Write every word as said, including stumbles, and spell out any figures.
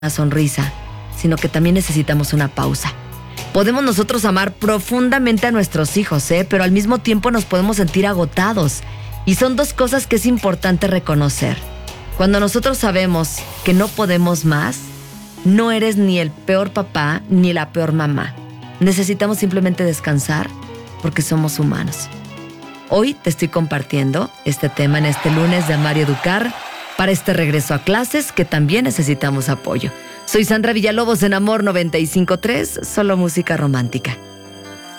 una sonrisa, sino que también necesitamos una pausa. Podemos nosotros amar profundamente a nuestros hijos, ¿eh? Pero al mismo tiempo nos podemos sentir agotados. Y son dos cosas que es importante reconocer. Cuando nosotros sabemos que no podemos más, no eres ni el peor papá ni la peor mamá. Necesitamos simplemente descansar porque somos humanos. Hoy te estoy compartiendo este tema en este lunes de Amar y Educar para este regreso a clases que también necesitamos apoyo. Soy Sandra Villalobos en Amor noventa y cinco punto tres, solo música romántica.